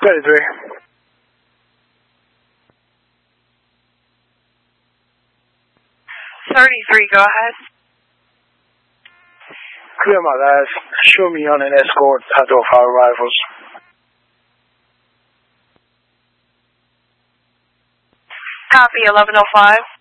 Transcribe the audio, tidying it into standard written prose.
33. 33, go ahead. Clear my last. Show me on an escort at our arrivals. Copy, 1105.